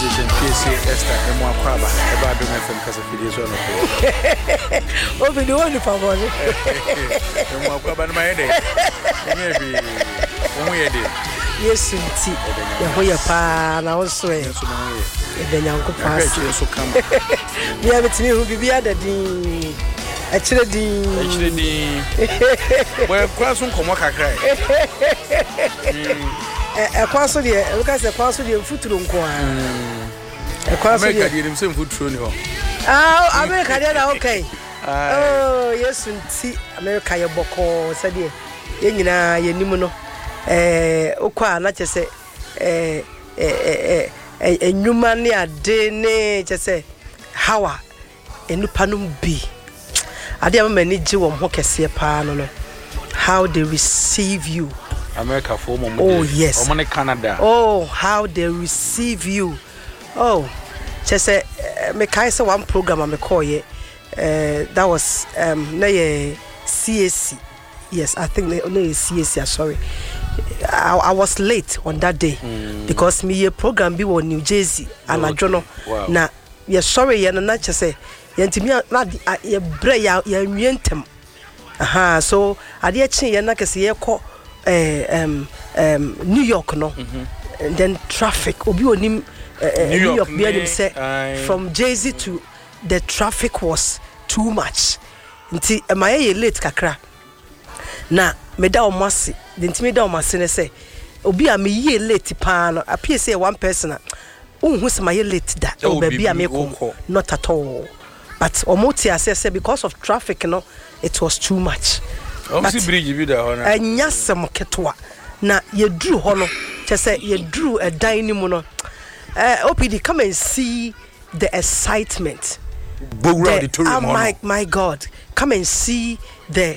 musician PSC Esther Emo Akwaba about the FM because of videos on oh we do only for one Emo Akwaba my head maybe yes nti ya hoya pa na wonso e de nyanko pass so come bia betimi hu bibia da din Actually, well, Quasun Comoca cry. A quasso, because a quasso, the foot room coin. A quasso, the same food through. Oh, America, okay. Oh, yes, and see America, your boko, said ye, Yenina, Yenimono, Oqua, not just say, a new man, yeah, day, just say, how a new panum be. I didn't manage you on Hokesi pa no. How they receive you. America for moment. Oh yes. Or Canada. Oh, how they receive you. Oh, just say me kaisa one program I me call ye. That was na CAC. Yes, I think no CAC. Sorry, I was late on that day because me program be on New Jersey and I don't know. Na yes, sorry, ya na just say. Yentimi na ye bre ya nwentem aha so ade a chin ye na kese ye ko New York no and then traffic obi onim New York be dem say from Jersey to the traffic was too much nti my ye late kakra na me da omase de ntimi da omase ne say obi a me ye late pa no appear say one person unhu se my late da o baby a me ko not at all. But Omotia says because of traffic, it was too much. Obviously, bridge be there, and yasam ketwa. Na ye drew hono, just say ye drew a dining mono. OPD, come and see the excitement. My God, come and see the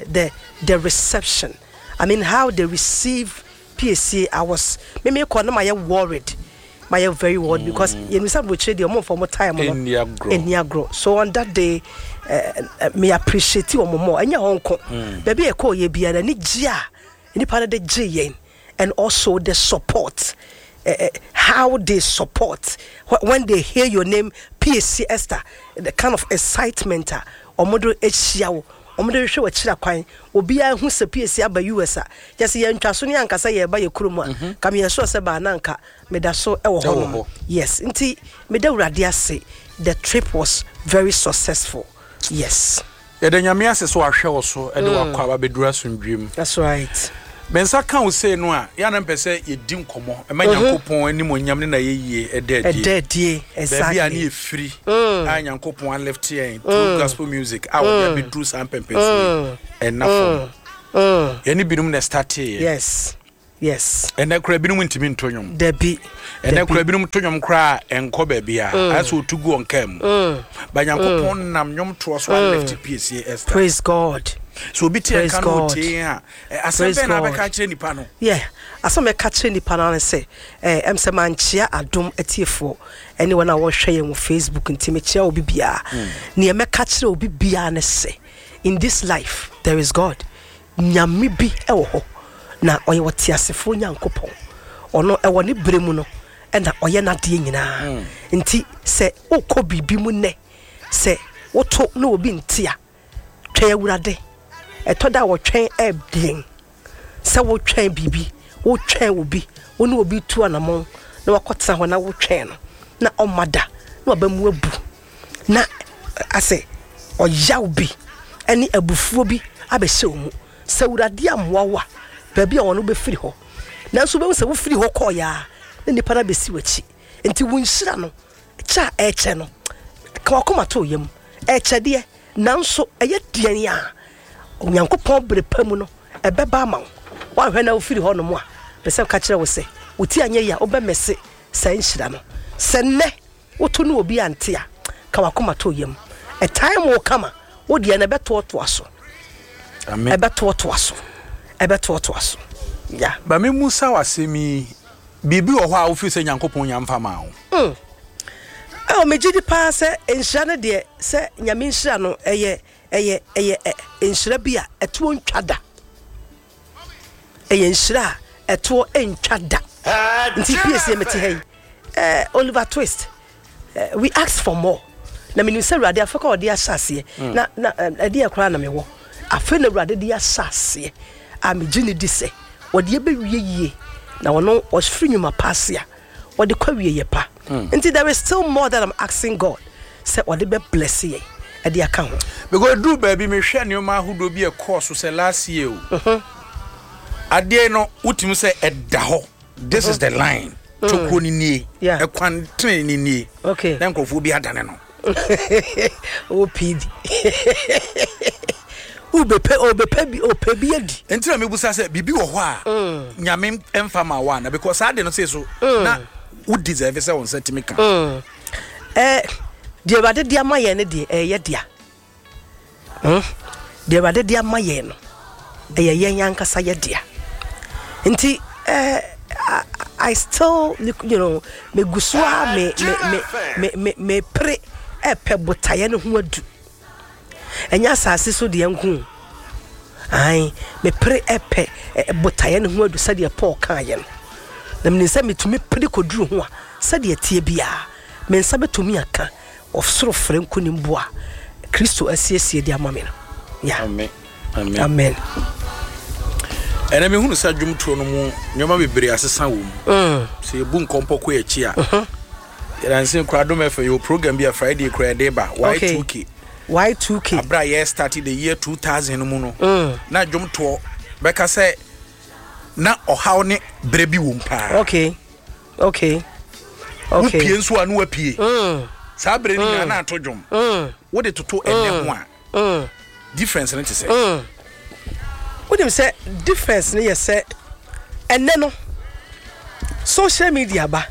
reception. I mean, how they receive PSC. I was maybe worried. My very word because you know some trade your for more time in Niagara. So on that day, me appreciate you more. And your uncle, baby, I call you be an Nigia, any part of the G, and also the support. How they support when they hear your name, PSC Esther, the kind of excitement or model HCO. Omo show achira kwan obi a hu se PSC aba US just ye ntwaso ne ankasa ye ba ye kurom a kam ye so se ba na nka me da so e wo ho yes nti me da urade ase the trip was very successful yes ye da nyame ase so ahwe wo so e de wakwa ba bedura sondwem that's right mensa kan wo say no a ya na mpese ye di nkomo e ma nyankopon ani mo nyam ne na ye yie e dedie exactly baby ani e free a nyankopon an left here to gospel music I will be do some pempens and nothing ye ni binum na start here yes and na kura binum ntimi ntonyom debi and na kura binum tonyom kra enko baby a as o to go on cam ba nyankopon nam nyom to so left PSC Esther praise God. So be te kan o te a asembe na be ka kire nipa no asome ka kire nipa na say em se manchia adom atiefo anyone na wo hwe yen Facebook ntime chia obi bia ne me ka kire obi bia ne say in this life there is God nyame bi e wo ho na oye wote asefo nyankopon ono e wo ne bremu no e na oye na de nyina nti se okọ bibi mu ne se woto na obi ntia twa awurade etoda wo twen ebien se wo twen bibi wo twen obi woni obi tu anamon na wakota ho na wo twen no na omada na obamu abu na ase oya obi eni abufuo bi abehye omu se awurade amwawa baby a wono be firi ho na so be se wo firi ho koya na nipa na besi wachi enti wo nhira no cha eche no ka wakoma to yam eche de nanso eye dian a onyankopon brepam no ebeba ma wo hwe na wo firi ho no mo a pese ka kire wo se wuti anye ya obemese san nhira no se ne woto no obi ante a ka wakoma to yam a time will come wo de na beto to aso amen beto to aso yeah ba me musa wasemi bibi wo ho a wo fi se nyankopon nyamfa ma wo mejidi pa se enhira ne de se nyame nhira no eye enhira bia eto ntwada eye nhira eto entwada nti PSC meti hey Oliver Twist we asked for more na me say Awurade afeka odi asase na ade akra na me wo afa na Awurade di asase a me gini di se odi ebe wie yie na wono osfiri nyuma passe a odi kwa wie ye pa until there is still more that I'm asking God say odi be bless ye ade aka ho because do baby me hwe ne ma hodo bi e course say last year o ade no utim say edda ho this is the line choko ni nie e kwan tren ni nie okay na nkofo bi adane no OPD obepe bi opebi adi entra mebusa say bibi wo ho a nyame emfa ma wa na because ade no say so na wo deserve say won set me kan de Awurade dia maye ne de ye dia de Awurade dia maye no ye yankasa ye dia nti I still me gusua me pre botaye ne ho adu enya asase so de nku ai me pre botaye ne ho adu se de Paul kan ye no na me nse metumi pre koduru ho a se de tie bia me nsa betumi aka of soro frenku ni mboa Kristo asiesie de amame no ya amen ene me hunu sa dwumtro no mu nyoma bebre asesa wo mu se ebu nkompo ko echi a yaranse kwado mefa yo program bi a Friday kra dey ba Y2K abra ye started the year 2000 mu no na dwumto beka se na ohaw ne brebi wo mpa okay pie nso anu apie sa bre ni na ato dwom wo de toto enne ho a difference ne te say what them say difference ne say enne no social media ba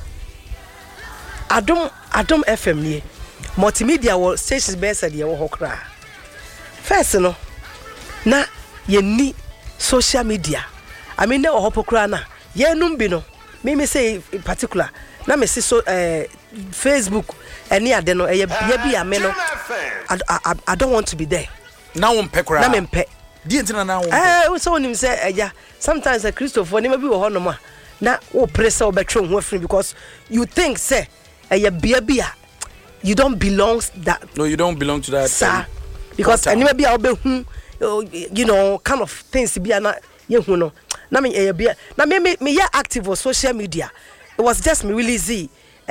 adom FM nie multimedia wo stations best dey wo hokra first no na ye ni social media I mean na ohopokra na ye num bi no me say in particular na me say so Facebook any ade no ye bia me no I don't want to be there na wo mpekra na me mpe di entina na wo so onim say eja sometimes a Christopher ne ma bi wo ho no ma na wo press wo betwe ho afri because you think say bia you don't belong that no you don't belong to that sir because anyway bia obehu kind of things bia na yehu no na me bia na me active on social media it was just me really see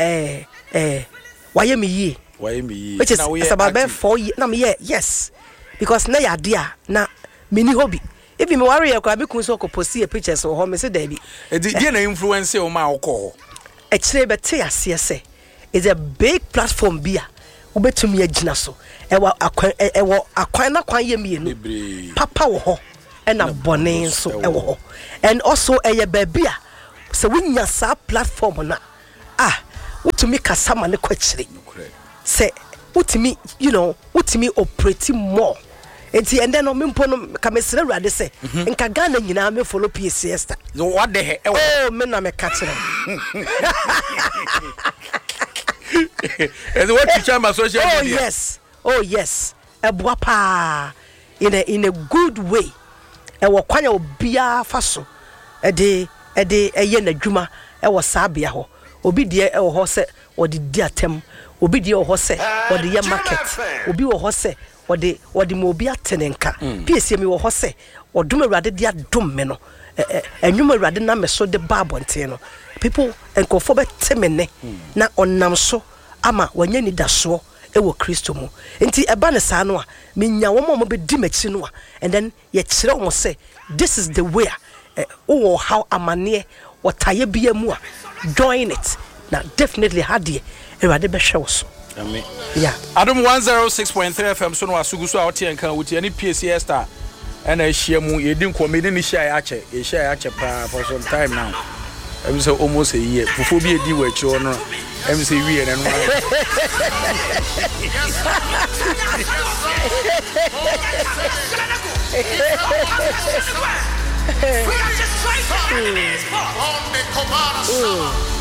why me ye which is about 4 years na me yes because na ya dia na mini hobby if me worry akwa be kun so ko post pictures o ho me say da bi e na influence o ma akọ e kire be te ase se is a big platform bia ubetumi agina so ewa akwan na kwan ye mienu papa wo ho na bone so ewo ho and also eye babia so winya sa platform na utumi kasama ne kwachire say utumi utumi operate more enti and then no mempo no kamesere Awurade say nka Ghana nyina me follow PCS ta what the hell me na me kachire and what you chama social media oh yes ebuapa in a good way e wo kwanya obia faso ede eye na dwuma e wo sabia ho obi de e wo ho se odi di atem obi de wo ho se odi ye market obi wo ho se odi mo obi atenenka piesie mi wo ho se odum Awurade de adom me no enwuma Awurade na me so de babonten no people enkofo be temene na onam so ama wanya ni daso ewo Kristo mu enti eba ne sa no a menya wo mo be di machi no a and then ye kire wo say this is the way oh how amane wataye bia mu a join it now definitely hade Awurade be hwe wo so amen yeah Adom 106.3 FM so no asugu so a wote enka wote ani PCS star and I share mu ye din komedi ni share ache pa for some time now I'm say almost a year before be a di we chi no I'm say we and no we are just trying to